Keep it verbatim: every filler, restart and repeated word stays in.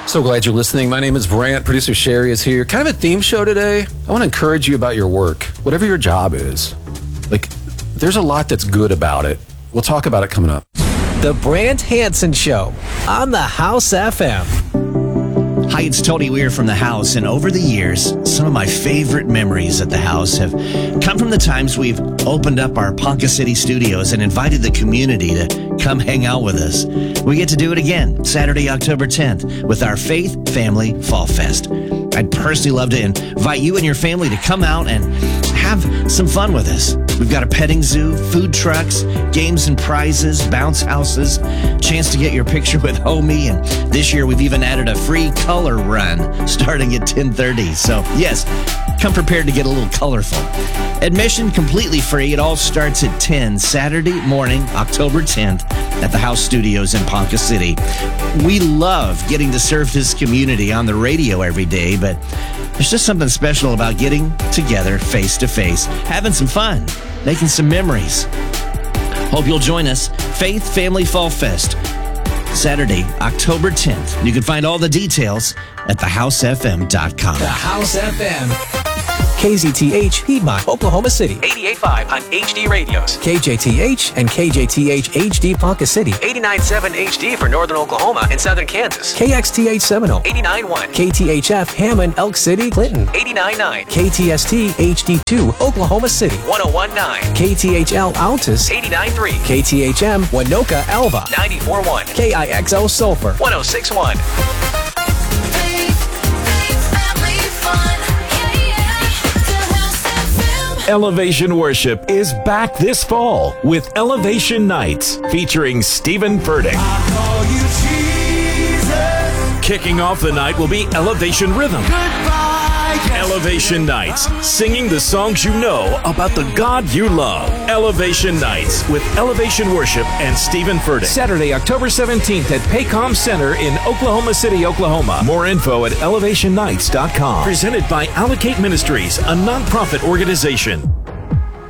So glad you're listening. My name is Brant. Producer Sherry is here. Kind of a theme show today. I want to encourage you about your work, whatever your job is. Like, there's a lot that's good about it. We'll talk about it coming up. The Brant Hansen Show on the House F M. Hi, it's Tony Weir from the House, and over the years, some of my favorite memories at the House have come from the times we've opened up our Ponca City studios and invited the community to come hang out with us. We get to do it again, Saturday, October tenth, with our Faith Family Fall Fest. I'd personally love to invite you and your family to come out and have some fun with us. We've got a petting zoo, food trucks, games and prizes, bounce houses, chance to get your picture with Homie, and this year we've even added a free color run starting at ten thirty. So yes, come prepared to get a little colorful. Admission completely free. It all starts at ten Saturday morning, October tenth, at the House Studios in Ponca City. We love getting to serve this community on the radio every day, but there's just something special about getting together face to face, having some fun, making some memories. Hope you'll join us. Faith Family Fall Fest, Saturday, October tenth. You can find all the details at the house f m dot com. The House F M. K Z T H, Piedmont, Oklahoma City. eighty-eight point five on H D radios. K J T H and K J T H H D Ponca City. eighty-nine point seven H D for northern Oklahoma and southern Kansas. K X T H Seminole. eighty-nine point one. K T H F Hammond, Elk City, Clinton. eighty-nine point nine. K T S T H D two, Oklahoma City. one oh one point nine. K T H L Altus. eighty-nine point three. K T H M Winoka, Alva. ninety-four point one. K I X O Sulphur. one oh six point one. Elevation Worship is back this fall with Elevation Nights featuring Stephen Furtick. Kicking off the night will be Elevation Rhythm. Elevation Nights, singing the songs you know about the God you love. Elevation Nights with Elevation Worship and Stephen Furtick. Saturday, October seventeenth at Paycom Center in Oklahoma City, Oklahoma. More info at elevation nights dot com. Presented by Allocate Ministries, a nonprofit organization.